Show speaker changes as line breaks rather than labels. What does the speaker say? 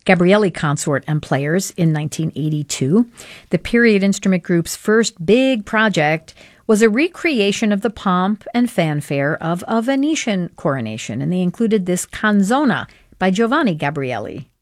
Gabrielli Consort and Players in 1982. The period instrument group's first big project was a recreation of the pomp and fanfare of a Venetian coronation, and they included this canzona by Giovanni Gabrielli.